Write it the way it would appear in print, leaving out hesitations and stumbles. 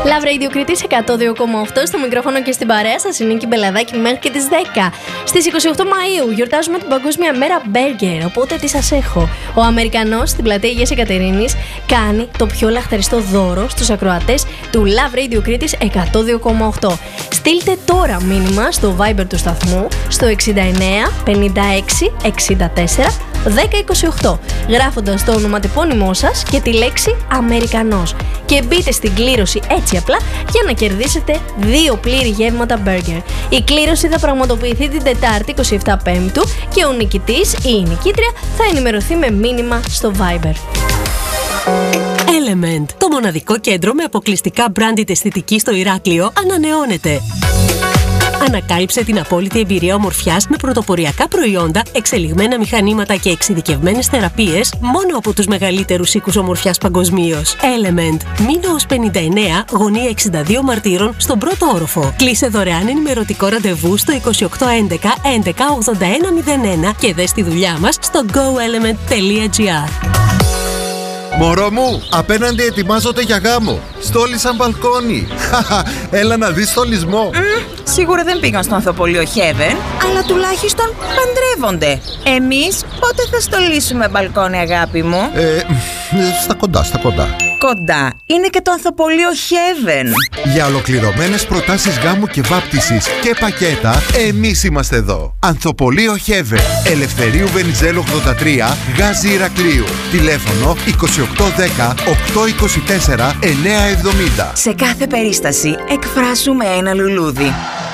Love Radio Κρήτης 102,8 στο μικρόφωνο και στην παρέα σας είναι η Νίκη Μπελαδάκη μέχρι και τις 10. Στις 28 Μαΐου γιορτάζουμε την Παγκόσμια Μέρα Μπέργκερ, οπότε τι σας έχω. Ο Αμερικανός στην πλατεία Αγίας Εκατερίνης κάνει το πιο λαχταριστό δώρο στους ακροατές του Love Radio Κρήτης 102,8. Στείλτε τώρα μήνυμα στο Viber του σταθμού στο 69 56 64 1028, γράφοντας το ονοματεπώνυμό σας και τη λέξη Αμερικανός. Και μπείτε στην κλήρωση έτσι απλά για να κερδίσετε 2 πλήρη γεύματα μπέργκερ. Η κλήρωση θα πραγματοποιηθεί την Τετάρτη 27 Πέμπτου και ο νικητής ή η νικήτρια θα ενημερωθεί με μήνυμα στο Viber. Element, το μοναδικό κέντρο με αποκλειστικά branded αισθητική στο Ηράκλειο, ανανεώνεται. Ανακάλυψε την απόλυτη εμπειρία ομορφιάς με πρωτοποριακά προϊόντα, εξελιγμένα μηχανήματα και εξειδικευμένες θεραπείες μόνο από τους μεγαλύτερους οίκους ομορφιάς παγκοσμίως. Element, Μήνωος 59, γωνία 62 Μαρτύρων, στον πρώτο όροφο. Κλείσε δωρεάν ενημερωτικό ραντεβού στο 2811 118101 και δες τη δουλειά μας στο goelement.gr. Μωρό μου, απέναντι ετοιμάζονται για γάμο. Στόλισαν μπαλκόνι. Έλα να δεις στολισμό. Σίγουρα δεν πήγαν στο Ανθοπολείο Heaven, αλλά τουλάχιστον παντρεύονται. Εμείς πότε θα στολίσουμε μπαλκόνι, αγάπη μου? Στα κοντά. Κοντά είναι και το Ανθοπολείο Heaven. Για ολοκληρωμένες προτάσεις γάμου και βάπτισης και πακέτα, εμείς είμαστε εδώ. Ανθοπολείο Heaven, Ελευθερίου Βενιζέλου 83, Γάζι Ηρακλείου. Τηλέφωνο 2810 824 970. Σε κάθε περίσταση εκφράσουμε ένα λουλούδι.